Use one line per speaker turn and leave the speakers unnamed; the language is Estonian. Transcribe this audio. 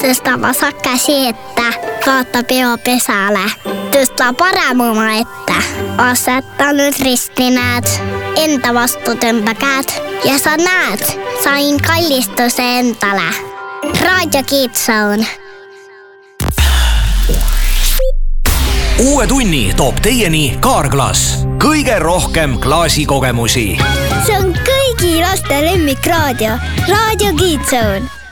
Tõsta vasak käsi ette, vaata peo pesale. Tõsta parem oma ette. Aseta nüüd risti, näed. Enda vastu tõmba käed. Ja sa näed, sain kallistuse endale. Raadio Kiidsoon.
Uue tunni toob teieni Kaarglass. Kõige rohkem klaasikogemusi.
See on kõigi laste lemmikraadio. Raadio Kiidsoon.